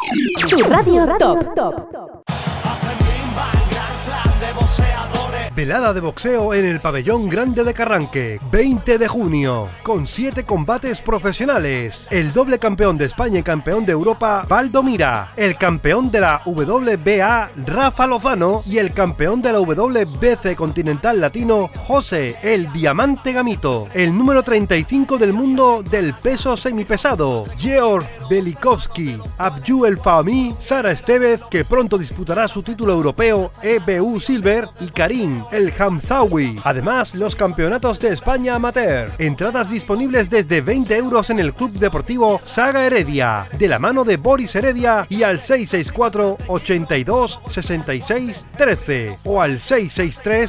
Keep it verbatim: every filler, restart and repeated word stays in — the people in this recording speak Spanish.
Tu radio top. Velada de boxeo en el Pabellón Grande de Carranque, veinte de junio, con siete combates profesionales. El doble campeón de España y campeón de Europa, Valdomira, el campeón de la W B A, Rafa Lozano, y el campeón de la W B C Continental Latino, José, el Diamante Gamito. El número treinta y cinco del mundo del peso semipesado, Georg Belikovsky, Abdul El Fahmy, Sara Estevez, que pronto disputará su título europeo E B U Silver, y Karim El Hamzawi. Además, los campeonatos de España amateur. Entradas disponibles desde veinte euros en el Club Deportivo Saga Heredia, de la mano de Boris Heredia, y al seis seis cuatro, ochenta y dos, sesenta y seis, trece o al seis seis tres,